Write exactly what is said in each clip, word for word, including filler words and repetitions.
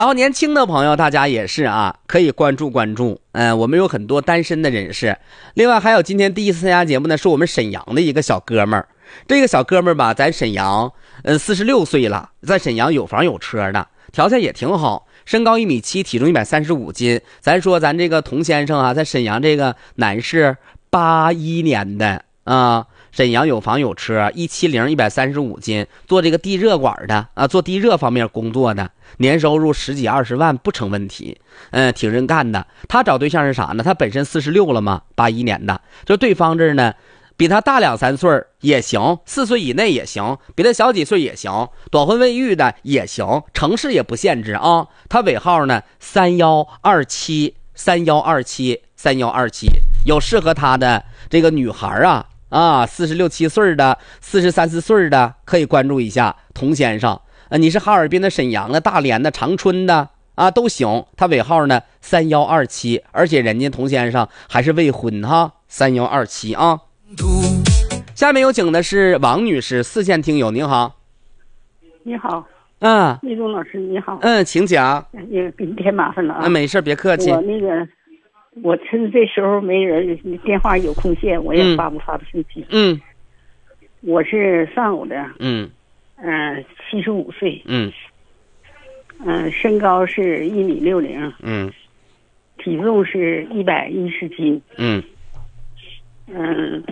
然后年轻的朋友，大家也是啊，可以关注关注。嗯、呃，我们有很多单身的人士。另外还有今天第一次参加节目呢，是我们沈阳的一个小哥们儿。这个小哥们儿吧，在沈阳，嗯、呃，四十六岁了，在沈阳有房有车的，条件也挺好。身高一米七，体重一百三十五斤。咱说咱这个童先生啊，在沈阳这个男士，八一年的啊。沈阳有房有车，一七零一百三十五斤，做这个地热管的啊，做地热方面工作的，年收入十几二十万不成问题，嗯，挺认干的。他找对象是啥呢？他本身四十六了嘛，八一年的，就对方这儿呢，比他大两三岁也行，四岁以内也行，比他小几岁也行，短婚未育的也行，城市也不限制啊。他尾号呢三幺二七三幺二七三幺二七，有适合他的这个女孩啊。啊，四十六七岁的，四十三四岁的，可以关注一下童先生。啊，你是哈尔滨的、沈阳的、大连的、长春的啊，都行。他尾号呢三幺二七，而且人家童先生还是未婚哈，三幺二七啊。下面有请的是王女士，四线听友，您好。 你好。 嗯， 立中老师你好。 嗯，请讲。 也给你添麻烦了啊。 那没事，别客气。 我那个。我趁这时候没人，电话有空闲，我也发不发的信息。 嗯， 我是上午的。 嗯， 嗯，七十五岁。 嗯， 嗯，身高是一米六零。 嗯， 体重是一百一十斤。 嗯， 嗯，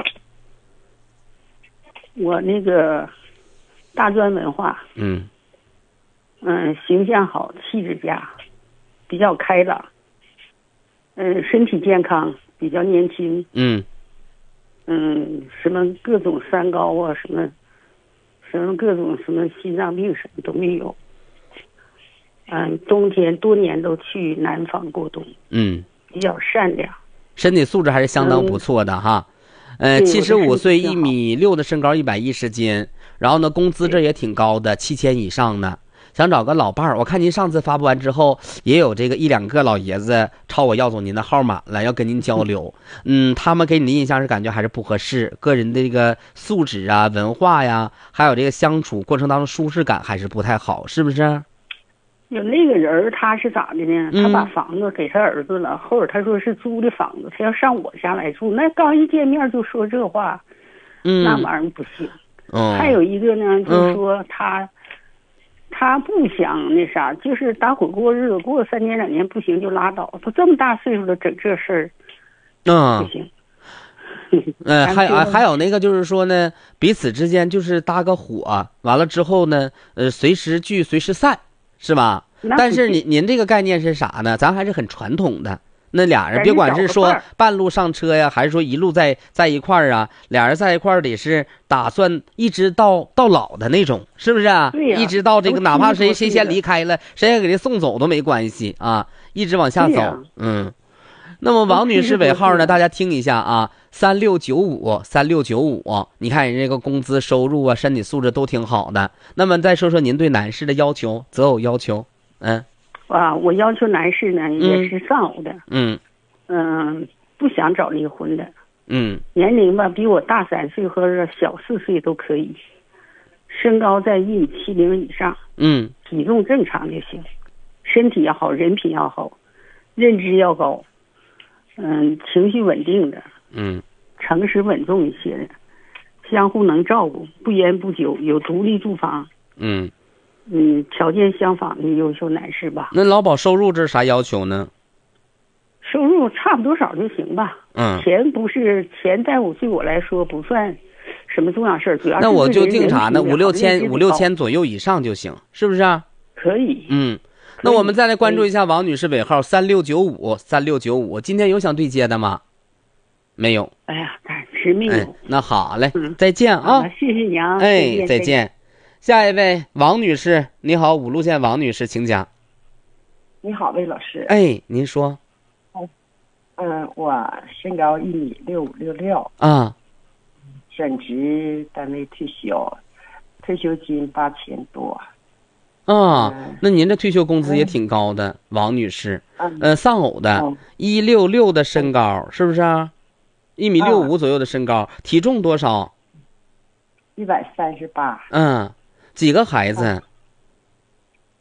我那个大专文化。 嗯， 嗯，形象好，气质佳，比较开朗。嗯，身体健康，比较年轻。 嗯， 嗯，什么各种三高啊，什么，什么各种什么心脏病什么都没有。嗯，冬天多年都去南方过冬。 嗯， 比较善良， 身体素质还是相当不错的哈。嗯、呃，七十五岁，一米六的身高，一百一十斤，然后呢，工资这也挺高的，七千以上呢。想找个老伴儿，我看您上次发布完之后，也有这个一两个老爷子朝我要走您的号码了，要跟您交流。嗯，他们给你的印象是感觉还是不合适，个人的这个素质啊、文化呀，还有这个相处过程当中舒适感还是不太好，是不是？ 有那个人他是咋的呢？ 嗯、 他把房子给他儿子了，后来他说是租的房子，他要上我家来住，那刚一见面就说这话， 嗯， 那玩意儿不行。 嗯、 还有一个呢，就是说他。嗯他不想那啥，就是打火过日子，过三年两年不行就拉倒。他这么大岁数了，整这事儿， 嗯， 不行。 嗯，还有还有那个就是说呢，彼此之间就是搭个伙，完了之后呢，呃，随时聚随时散，是吧？但是您您这个概念是啥呢？咱还是很传统的。那俩人别管是说半路上车呀，还是说一路在在一块儿啊，俩人在一块儿得是打算一直到到老的那种，是不是啊？ 对呀、 一直到这个哪怕谁谁先离开了，谁也给他送走都没关系啊，一直往下走。嗯。那么王女士尾号呢？大家听一下啊，三六九五三六九五，你看人这个工资收入啊，身体素质都挺好的。那么再说说您对男士的要求，择偶要求，嗯。 啊，我要求男士呢也是丧偶的， 嗯， 嗯，不想找离婚的， 嗯， 年龄吧比我大三岁或者小四岁都可以，身高在一米七零以上， 嗯， 体重正常就行，身体要好，人品要好，认知要高，嗯，情绪稳定的， 嗯， 诚实稳重一些的，相互能照顾，不烟不酒，有独立住房， 嗯。 嗯，条件相仿的优秀男士吧。 那劳保收入这是啥要求呢？ 收入差不多少就行吧。 嗯， 钱不是钱，在我对我来说不算什么重要事儿，主要是那我就定啥呢？五六千五五六千左右以上就行，是不是啊？ 可以。 嗯，那我们再来关注一下王女士尾号三六九五三六九五，今天有想对接的吗？没有。 哎呀，暂时没有。 哎、那好嘞、 嗯， 再见啊！ 谢谢你啊！ 哎， 再见。下一位王女士，你好，五路线王女士，请讲。 你好，魏老师。 哎，您说。 嗯、呃，我身高一米六五六六。 啊。 转职单位退休，退休金八千多。 啊、 嗯， 那您这退休工资也挺高的，嗯、王女士。 嗯。 呃，丧偶的，一六六的身高，是不是啊？一米六五左右的身高，嗯、体重多少？ 一百三十八。 嗯。几个孩子？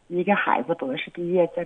一个孩子博士毕业，在